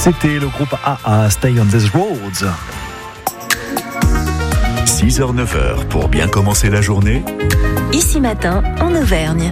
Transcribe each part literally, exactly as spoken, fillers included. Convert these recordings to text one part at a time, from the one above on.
C'était le groupe A A, Stay on These Roads. six heures neuf heures pour bien commencer la journée. Ici Matin, en Auvergne.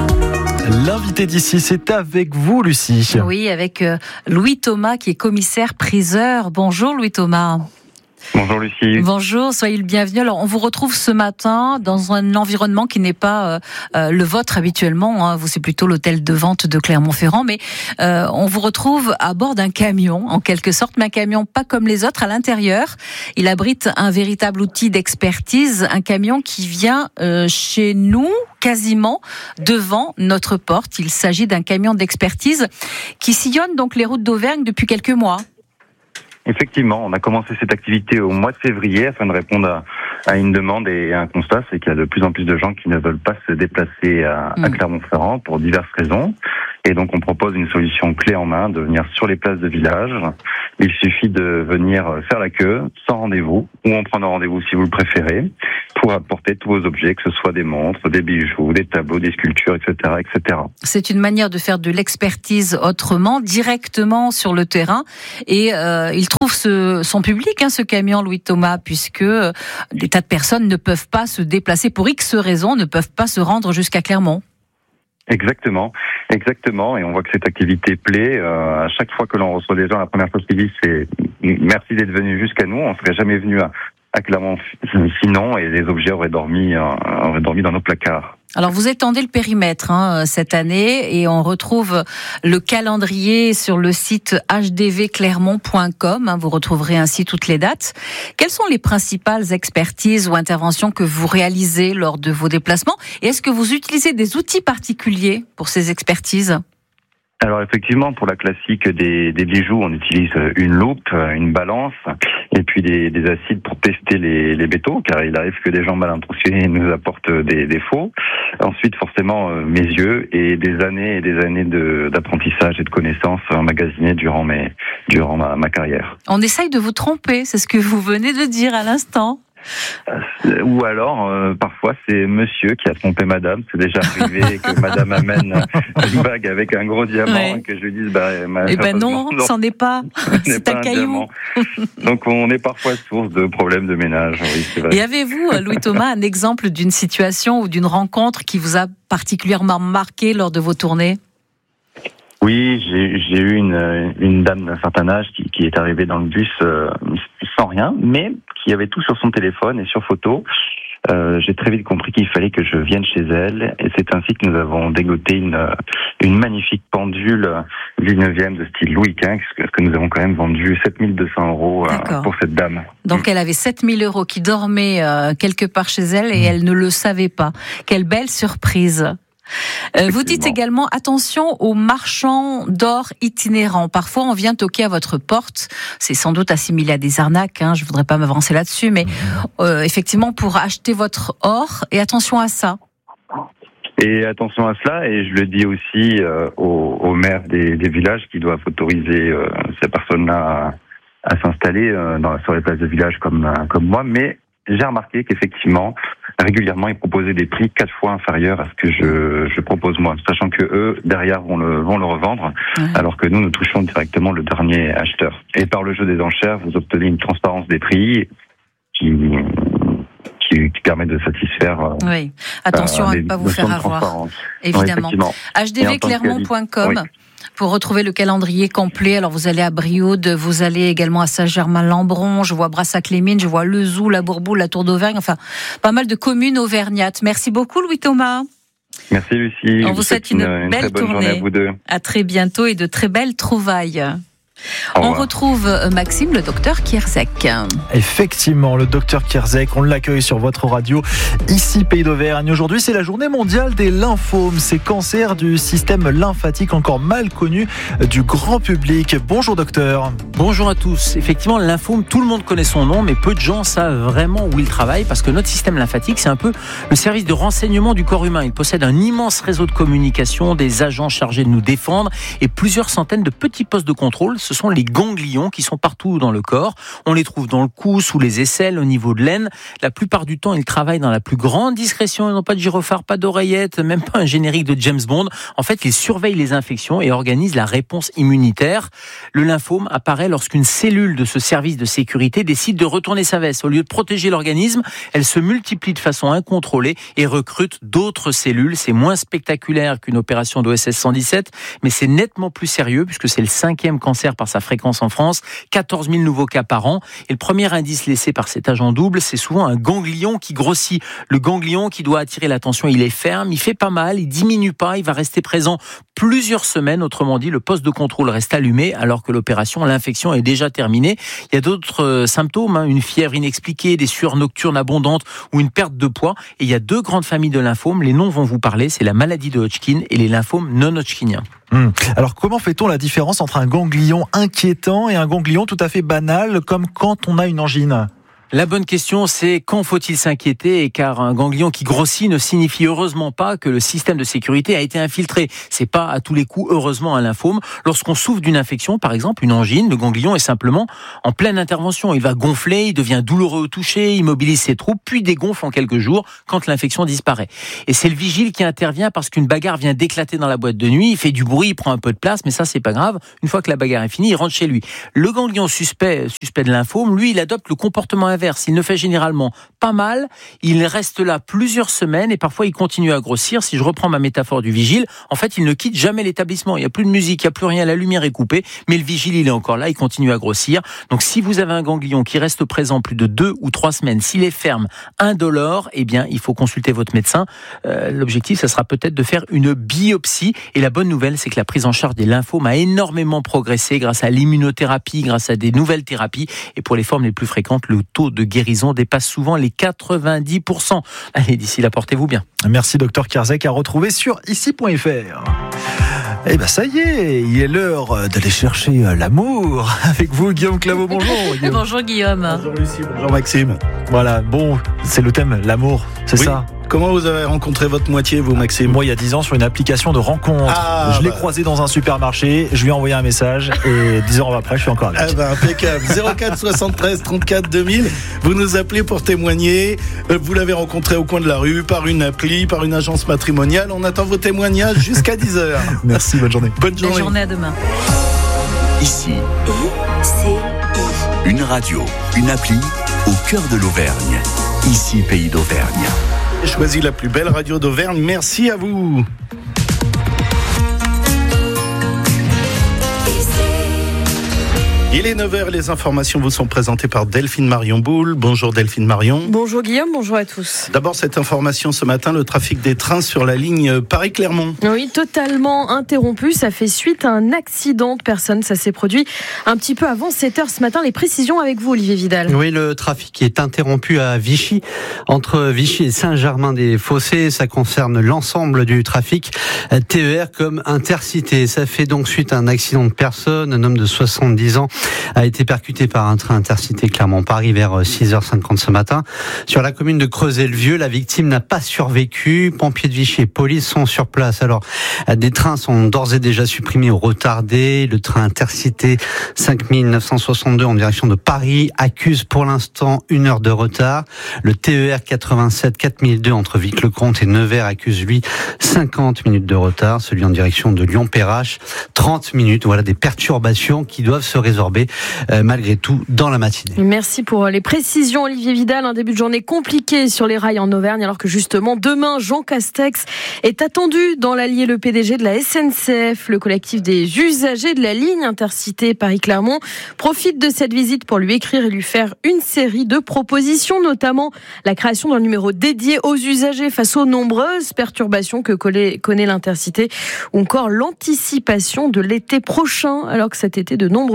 L'invité d'ici, c'est avec vous, Lucie. Oui, avec euh, Louis Thomas, qui est commissaire-priseur. Bonjour, Louis Thomas. Bonjour Lucie. Bonjour, soyez le bienvenu. Alors, on vous retrouve ce matin dans un environnement qui n'est pas euh, euh, le vôtre habituellement. Hein. Vous, c'est plutôt l'hôtel de vente de Clermont-Ferrand, mais euh, on vous retrouve à bord d'un camion, en quelque sorte, mais un camion pas comme les autres. À l'intérieur, il abrite un véritable outil d'expertise, un camion qui vient euh, chez nous, quasiment devant notre porte. Il s'agit d'un camion d'expertise qui sillonne donc les routes d'Auvergne depuis quelques mois. Effectivement, on a commencé cette activité au mois de février afin de répondre à, à une demande et à un constat, c'est qu'il y a de plus en plus de gens qui ne veulent pas se déplacer à, mmh. à Clermont-Ferrand pour diverses raisons. Et donc on propose une solution clé en main, de venir sur les places de village. Il suffit de venir faire la queue sans rendez-vous, ou en prenant rendez-vous si vous le préférez, pour apporter tous vos objets, que ce soit des montres, des bijoux, des tableaux, des sculptures, et cetera, et cetera. C'est une manière de faire de l'expertise autrement, directement sur le terrain. Et euh, il trouve ce, son public, hein, ce camion, Louis Thomas, puisque euh, des tas de personnes ne peuvent pas se déplacer pour X raisons, ne peuvent pas se rendre jusqu'à Clermont. Exactement, exactement, et on voit que cette activité plaît. Euh, à chaque fois que l'on reçoit des gens, la première chose qu'ils disent, c'est merci d'être venu jusqu'à nous. On serait jamais venu à, à Clermont sinon, et les objets auraient dormi, euh, auraient dormi dans nos placards. Alors vous étendez le périmètre hein, cette année et on retrouve le calendrier sur le site h d v clermont point com. Hein, vous retrouverez ainsi toutes les dates. Quelles sont les principales expertises ou interventions que vous réalisez lors de vos déplacements? Et est-ce que vous utilisez des outils particuliers pour ces expertises? Alors effectivement, pour la classique des, des bijoux, on utilise une loupe, une balance et puis des, des acides pour tester les, les métaux, car il arrive que des gens mal intentionnés nous apportent des, des faux. Ensuite, forcément, euh, mes yeux et des années et des années de, d'apprentissage et de connaissances emmagasinés durant, mes, durant ma, ma carrière. On essaye de vous tromper, c'est ce que vous venez de dire à l'instant. Ou alors, euh, parfois, c'est monsieur qui a trompé madame. C'est déjà arrivé que madame amène une bague avec un gros diamant ouais. et que je lui dise, bah, eh ben non, non, c'en est pas. C'est pas un, un caillou. Donc, on est parfois source de problèmes de ménage. Oui, c'est vrai. Et avez-vous, Louis Thomas, un exemple d'une situation ou d'une rencontre qui vous a particulièrement marqué lors de vos tournées? Oui, j'ai, j'ai eu une, une dame d'un certain âge qui, qui est arrivée dans le bus euh, sans rien, mais qui avait tout sur son téléphone et sur photo. Euh, j'ai très vite compris qu'il fallait que je vienne chez elle, et c'est ainsi que nous avons dégoté une, une magnifique pendule du neuvième de style Louis quinze, que, que nous avons quand même vendu sept mille deux cents euros euh, pour cette dame. Donc elle avait sept mille euros qui dormaient euh, quelque part chez elle et elle ne le savait pas. Quelle belle surprise! Euh, vous dites également attention aux marchands d'or itinérants. Parfois, on vient toquer à votre porte. C'est sans doute assimilé à des arnaques. Hein, je voudrais pas m'avancer là-dessus, mais euh, effectivement, pour acheter votre or, et attention à ça. Et attention à cela, et je le dis aussi euh, aux, aux maires des, des villages qui doivent autoriser euh, ces personnes-là à, à s'installer euh, dans, sur les places de village comme, euh, comme moi, mais j'ai remarqué qu'effectivement, régulièrement, ils proposaient des prix quatre fois inférieurs à ce que je, je propose moi, sachant que eux, derrière, vont le, vont le revendre, ouais. alors que nous, nous touchons directement le dernier acheteur. Et par le jeu des enchères, vous obtenez une transparence des prix qui, qui, qui permet de satisfaire. Euh, oui, attention euh, à ne pas vous faire avoir. Évidemment. Ouais, h d v clermont point com. Oui. Pour retrouver le calendrier complet, alors vous allez à Brioude, vous allez également à Saint-Germain-Lambron, je vois Brassac-les-Mines, je vois Lezoux, la Bourboule, la Tour d'Auvergne, enfin pas mal de communes auvergnates. Merci beaucoup Louis Thomas. Merci Lucie. On vous souhaite une, une belle très bonne tournée. Journée à vous deux. À très bientôt et de très belles trouvailles. On retrouve Maxime, le docteur Kierzek. Effectivement, le docteur Kierzek, on l'accueille sur votre radio, ici Pays d'Auvergne. Aujourd'hui, c'est la journée mondiale des lymphomes, ces cancers du système lymphatique encore mal connus du grand public. Bonjour docteur. Bonjour à tous. Effectivement, le lymphome, tout le monde connaît son nom, mais peu de gens savent vraiment où il travaille, parce que notre système lymphatique, c'est un peu le service de renseignement du corps humain. Il possède un immense réseau de communication, des agents chargés de nous défendre et plusieurs centaines de petits postes de contrôle. ce sont les ganglions qui sont partout dans le corps. On les trouve dans le cou, sous les aisselles, au niveau de l'aine. La plupart du temps, ils travaillent dans la plus grande discrétion. Ils n'ont pas de gyrophare, pas d'oreillette, même pas un générique de James Bond. En fait, ils surveillent les infections et organisent la réponse immunitaire. Le lymphome apparaît lorsqu'une cellule de ce service de sécurité décide de retourner sa veste. Au lieu de protéger l'organisme, elle se multiplie de façon incontrôlée et recrute d'autres cellules. C'est moins spectaculaire qu'une opération d'O S S cent dix-sept, mais c'est nettement plus sérieux puisque c'est le cinquième cancer par sa fréquence en France, quatorze mille nouveaux cas par an. Et le premier indice laissé par cet agent double, c'est souvent un ganglion qui grossit. Le ganglion qui doit attirer l'attention, il est ferme, il fait pas mal, il diminue pas, il va rester présent plusieurs semaines. Autrement dit, le poste de contrôle reste allumé alors que l'opération, l'infection est déjà terminée. Il y a d'autres euh, symptômes, hein, une fièvre inexpliquée, des sueurs nocturnes abondantes ou une perte de poids. Et il y a deux grandes familles de lymphomes. Les noms vont vous parler, c'est la maladie de Hodgkin et les lymphomes non hodgkiniens. Hum. Alors comment fait-on la différence entre un ganglion inquiétant et un ganglion tout à fait banal, comme quand on a une angine ? La bonne question, c'est quand faut-il s'inquiéter, car un ganglion qui grossit ne signifie heureusement pas que le système de sécurité a été infiltré. C'est pas à tous les coups, heureusement, un lymphome. Lorsqu'on souffre d'une infection, par exemple une angine, le ganglion est simplement en pleine intervention. Il va gonfler, il devient douloureux au toucher, il mobilise ses troupes, puis dégonfle en quelques jours quand l'infection disparaît. Et c'est le vigile qui intervient parce qu'une bagarre vient d'éclater dans la boîte de nuit, il fait du bruit, il prend un peu de place, mais ça c'est pas grave. Une fois que la bagarre est finie, il rentre chez lui. Le ganglion suspect, suspect de lymphome, lui, il adopte le comportement inverse. Il ne fait généralement pas mal, il reste là plusieurs semaines et parfois il continue à grossir. Si je reprends ma métaphore du vigile, en fait il ne quitte jamais l'établissement. Il n'y a plus de musique, il n'y a plus rien, la lumière est coupée, mais le vigile il est encore là, il continue à grossir. Donc si vous avez un ganglion qui reste présent plus de deux ou trois semaines, s'il est ferme, indolore, eh bien il faut consulter votre médecin. Euh, l'objectif, ça sera peut-être de faire une biopsie. Et la bonne nouvelle, c'est que la prise en charge des lymphomes a énormément progressé grâce à l'immunothérapie, grâce à des nouvelles thérapies. Et pour les formes les plus fréquentes, le taux de guérison dépasse souvent les quatre-vingt-dix pour cent. Allez, d'ici là, portez-vous bien. Merci docteur Kierzek, à retrouver sur ici point f r. Eh ben ça y est, il est l'heure d'aller chercher l'amour avec vous, Guillaume Claveau. Bonjour Guillaume. Bonjour Guillaume. Bonjour Lucie, bonjour Maxime. Voilà, bon, c'est le thème, l'amour, c'est oui. ça. Comment vous avez rencontré votre moitié, vous, Maxime ? Moi, il y a dix ans, sur une application de rencontre. Ah, je l'ai bah. croisé dans un supermarché, je lui ai envoyé un message et dix ans après, je suis encore avec. Ah bah, impeccable. zéro quatre soixante-treize trente-quatre deux mille. Vous nous appelez pour témoigner. Vous l'avez rencontré au coin de la rue, par une appli, par une agence matrimoniale. On attend vos témoignages jusqu'à dix heures. Merci, bonne journée. Bonne journée. Bonne journée, à demain. Ici, C I. une radio, une appli au cœur de l'Auvergne. Ici, Pays d'Auvergne. J'ai choisi la plus belle radio d'Auvergne. Merci à vous. Il est neuf heures, les informations vous sont présentées par Delphine Marion Boule. Bonjour Delphine Marion. Bonjour Guillaume, bonjour à tous. D'abord cette information ce matin, le trafic des trains sur la ligne Paris-Clermont. Oui, totalement interrompu, ça fait suite à un accident de personne, ça s'est produit un petit peu avant sept heures ce matin. Les précisions avec vous Olivier Vidal. Oui, le trafic est interrompu à Vichy, entre Vichy et Saint-Germain-des-Fossés. Ça concerne l'ensemble du trafic, T E R comme Intercité. Ça fait donc suite à un accident de personne. Un homme de soixante-dix ans a été percuté par un train Intercité Clermont-Paris vers six heures cinquante ce matin. Sur la commune de Creuset-le-Vieux, la victime n'a pas survécu. Pompiers de Vichy et police sont sur place. Alors, des trains sont d'ores et déjà supprimés ou retardés. Le train Intercité cinq mille neuf cent soixante-deux en direction de Paris accuse pour l'instant une heure de retard. Le T E R quatre-vingt-sept quatre mille deux entre Vic-le-Comte et Nevers accuse lui cinquante minutes de retard. Celui en direction de Lyon-Perrache, trente minutes. Voilà des perturbations qui doivent se résorber euh, malgré tout dans la matinée. Merci pour les précisions Olivier Vidal. Un début de journée compliqué sur les rails en Auvergne alors que justement demain Jean Castex est attendu dans l'Allier, le P D G de la S N C F. Le collectif des usagers de la ligne Intercité Paris-Clermont profite de cette visite pour lui écrire et lui faire une série de propositions, notamment la création d'un numéro dédié aux usagers face aux nombreuses perturbations que connaît l'Intercité ou encore l'anticipation de l'été prochain alors que cet été de nombreux trains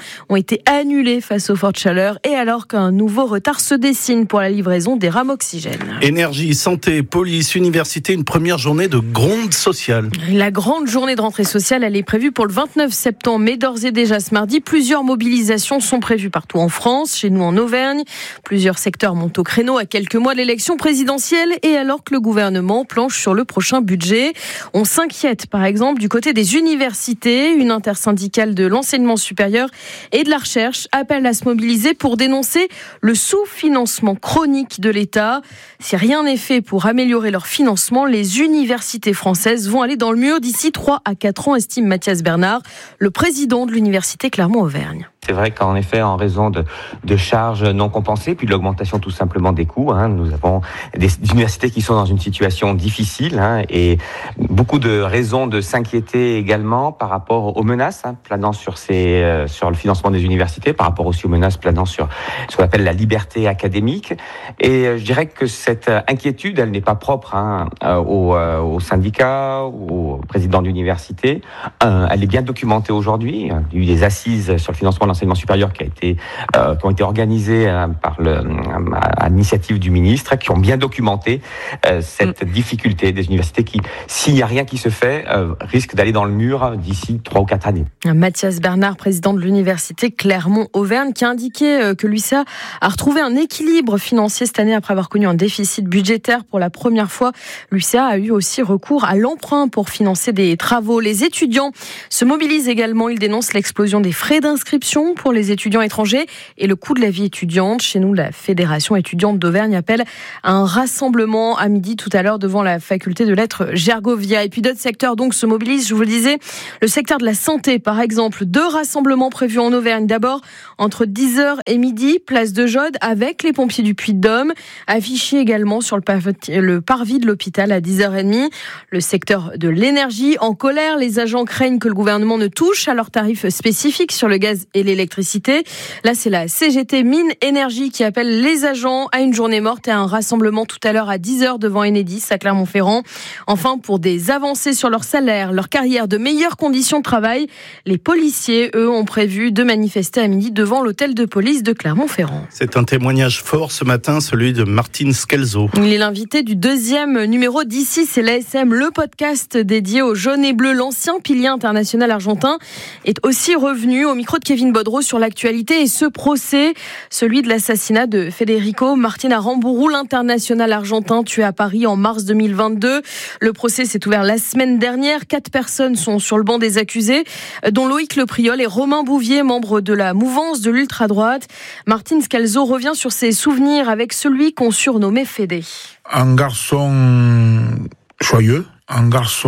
ont été annulés face aux fortes chaleurs et alors qu'un nouveau retard se dessine pour la livraison des rames oxygène. Énergie, santé, police, université, une première journée de gronde sociale. La grande journée de rentrée sociale, elle est prévue pour le vingt-neuf septembre, mais d'ores et déjà ce mardi, plusieurs mobilisations sont prévues partout en France, chez nous en Auvergne. Plusieurs secteurs montent au créneau à quelques mois de l'élection présidentielle et alors que le gouvernement planche sur le prochain budget. On s'inquiète par exemple du côté des universités. Une intersyndicale de l'enseignement supérieur et de la recherche appelle à se mobiliser pour dénoncer le sous-financement chronique de l'État. Si rien n'est fait pour améliorer leur financement, les universités françaises vont aller dans le mur d'ici trois à quatre ans, estime Mathias Bernard, le président de l'université Clermont-Auvergne. C'est vrai qu'en effet, en raison de, de charges non compensées, puis de l'augmentation tout simplement des coûts, hein, nous avons des universités qui sont dans une situation difficile hein, et beaucoup de raisons de s'inquiéter également par rapport aux menaces hein, planant sur, ces, euh, sur le financement des universités, par rapport aussi aux menaces planant sur ce qu'on appelle la liberté académique. Et euh, je dirais que cette inquiétude, elle n'est pas propre hein, euh, aux, euh, aux syndicats, aux présidents d'université. Euh, elle est bien documentée aujourd'hui. Il y a eu des assises sur le financement de l'enseignement supérieur qui a été euh, qui ont été organisées euh, par le euh, à l'initiative du ministre, qui ont bien documenté euh, cette mmh. difficulté des universités qui, s'il n'y a rien qui se fait, euh, risquent d'aller dans le mur d'ici trois ou quatre années. Mathias Bernard, président de l'université Clermont-Auvergne, qui a indiqué que l'U C A a retrouvé un équilibre financier cette année après avoir connu un déficit budgétaire pour la première fois. L'U C A a eu aussi recours à l'emprunt pour financer des travaux. Les étudiants se mobilisent également. Ils dénoncent l'explosion des frais d'inscription pour les étudiants étrangers et le coût de la vie étudiante. Chez nous, la Fédération étudiante d'Auvergne appelle à un rassemblement à midi tout à l'heure devant la faculté de lettres Gergovia. Et puis d'autres secteurs donc se mobilisent. Je vous le disais, le secteur de la santé par exemple. Deux rassemblements prévus en Auvergne. D'abord, entre dix heures et midi, place de Jaude avec les pompiers du Puy-de-Dôme. Affiché également sur le, parvis, le parvis de l'hôpital à dix heures trente. Le secteur de l'énergie en colère. Les agents craignent que le gouvernement ne touche à leurs tarifs spécifiques sur le gaz et l'électricité. Là, c'est la C G T Mines Énergie qui appelle les agents à une journée morte et à un rassemblement tout à l'heure à dix heures devant Enedis à Clermont-Ferrand. Enfin, pour des avancées sur leur salaire, leur carrière, de meilleures conditions de travail, les policiers, eux, ont prévu de manifester à midi devant l'hôtel de police de Clermont-Ferrand. C'est un témoignage fort ce matin, celui de Martin Scalzo. Il est l'invité du deuxième numéro d'Ici, c'est l'A S M, le podcast dédié aux jaunes et bleus. L'ancien pilier international argentin est aussi revenu au micro de Kevin Bodro sur l'actualité et ce procès, celui de l'assassinat de Federico Martin Aramburu, l'international argentin tué à Paris en mars deux mille vingt-deux. Le procès s'est ouvert la semaine dernière. Quatre personnes sont sur le banc des accusés, dont Loïc Lepriol et Romain Bouvier, membres de la mouvance de l'ultra-droite. Martin Scalzo revient sur ses souvenirs avec celui qu'on surnommait Fédé. Un garçon joyeux, un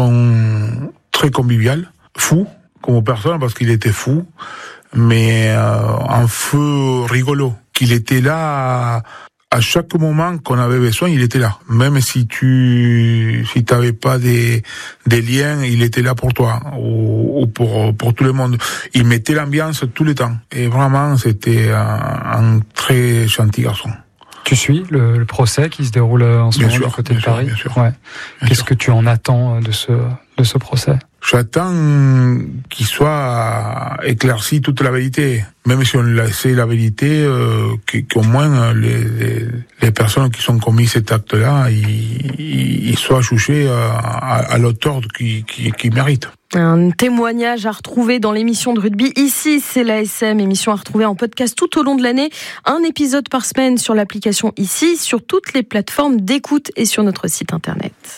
garçon très convivial, fou comme personne parce qu'il était fou, mais euh, un feu rigolo, qu'il était là à, à chaque moment qu'on avait besoin, il était là. Même si tu si t'avais pas des des liens, il était là pour toi ou, ou pour pour tout le monde. Il mettait l'ambiance tout le temps et vraiment c'était un, un très gentil garçon. Tu suis le, le procès qui se déroule en ce bien moment sûr, du côté de sûr, Paris. Bien sûr. Ouais. Bien Qu'est-ce sûr. que tu en attends de ce de ce procès? J'attends qu'il soit éclairci toute la vérité. Même si on sait la vérité, euh, qu'au moins les, les, les personnes qui sont commis cet acte-là, ils, ils soient jugés à, à, à l'auteur qui, qui, qui mérite. Un témoignage à retrouver dans l'émission de rugby. Ici, c'est l'A S M, émission à retrouver en podcast tout au long de l'année. Un épisode par semaine sur l'application Ici, sur toutes les plateformes d'écoute et sur notre site internet.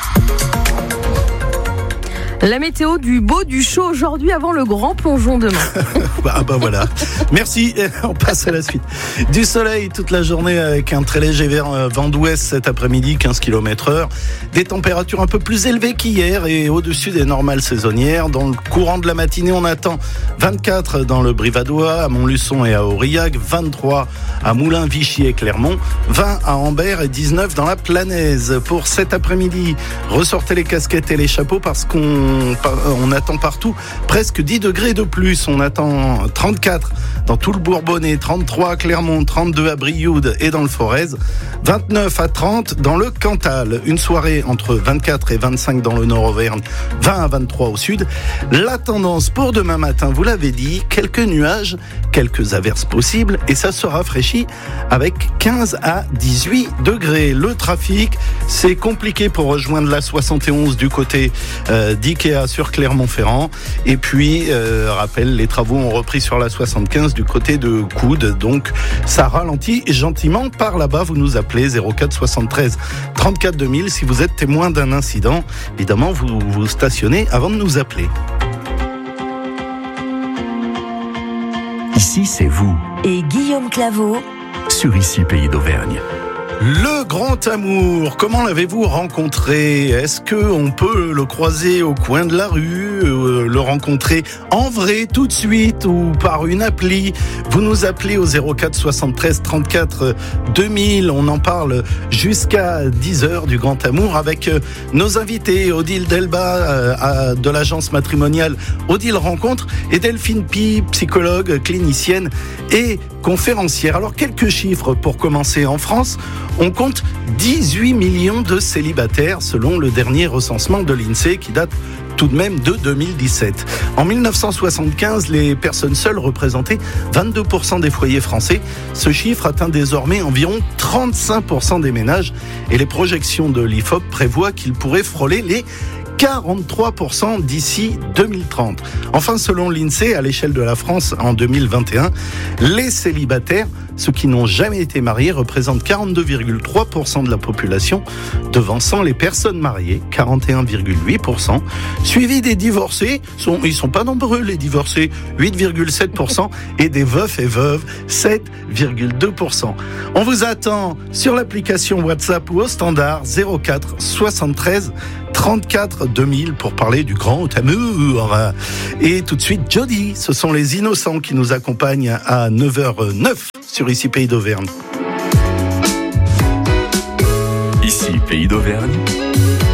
La météo du beau, du chaud aujourd'hui avant le grand plongeon demain. bah, bah voilà. Merci. On passe à la suite. Du soleil toute la journée avec un très léger vent d'ouest cet après-midi, quinze kilomètres heure. Des températures un peu plus élevées qu'hier et au-dessus des normales saisonnières. Dans le courant de la matinée, on attend vingt-quatre dans le Brivadois, à Montluçon et à Aurillac, vingt-trois à Moulins, Vichy et Clermont, vingt à Ambert et dix-neuf dans la Planaise. Pour cet après-midi, ressortez les casquettes et les chapeaux parce qu'on On, on attend partout presque dix degrés de plus. On attend trente-quatre dans tout le Bourbonnais, trente-trois à Clermont, trente-deux à Brioude et dans le Forez, vingt-neuf à trente dans le Cantal. Une soirée entre vingt-quatre et vingt-cinq dans le Nord Auvergne, vingt à vingt-trois au sud. La tendance pour demain matin, vous l'avez dit, quelques nuages, quelques averses possibles et ça se rafraîchit avec quinze à dix-huit degrés. Le trafic, c'est compliqué pour rejoindre la soixante et onze du côté euh, d'Ikea sur Clermont-Ferrand. Et puis, euh, rappel, les travaux ont repris sur la soixante-quinze du côté de Coude. Donc, ça ralentit gentiment par là-bas. Vous nous appelez zéro quatre soixante-treize trente-quatre deux mille si vous êtes témoin d'un incident. Évidemment, vous vous stationnez avant de nous appeler. Ici, c'est vous. Et Guillaume Claveau Sur Ici, Pays d'Auvergne. Le grand amour, comment l'avez-vous rencontré ? Est-ce qu'on peut le croiser au coin de la rue, euh, le rencontrer en vrai tout de suite ou par une appli ? Vous nous appelez au zéro quatre soixante-treize trente-quatre deux mille. On en parle jusqu'à dix heures du grand amour avec nos invités Odile Delba euh, de l'agence matrimoniale Odile Rencontre et Delphine Pi, psychologue, clinicienne et conférencière. Alors quelques chiffres pour commencer. En France, on compte dix-huit millions de célibataires selon le dernier recensement de l'INSEE qui date tout de même de deux mille dix-sept. En dix-neuf cent soixante-quinze, les personnes seules représentaient vingt-deux pour cent des foyers français. Ce chiffre atteint désormais environ trente-cinq pour cent des ménages et les projections de l'I F O P prévoient qu'il pourrait frôler les quarante-trois pour cent d'ici deux mille trente. Enfin, selon l'INSEE, à l'échelle de la France en deux mille vingt et un, les célibataires, ceux qui n'ont jamais été mariés, représentent quarante-deux virgule trois pour cent de la population, devançant les personnes mariées, quarante et un virgule huit pour cent, suivis des divorcés, sont, ils sont pas nombreux les divorcés, huit virgule sept pour cent, et des veufs et veuves, sept virgule deux pour cent. On vous attend sur l'application WhatsApp ou au standard zéro quatre soixante-treize trente-quatre deux mille pour parler du grand amour. Et tout de suite, Jody, ce sont les Innocents qui nous accompagnent à neuf heures neuf sur Ici Pays d'Auvergne. Ici Pays d'Auvergne.